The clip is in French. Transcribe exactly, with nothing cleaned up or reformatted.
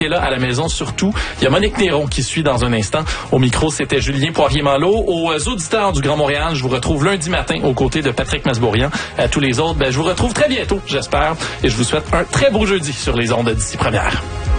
Et là, à la maison, surtout, il y a Monique Néron qui suit dans un instant. Au micro, c'était Julien Poirier-Malo. Aux auditeurs du Grand Montréal, je vous retrouve lundi matin aux côtés de Patrick Masbourian. À tous les autres, ben, je vous retrouve très bientôt, j'espère. Et je vous souhaite un très beau jeudi sur les ondes d'ici première.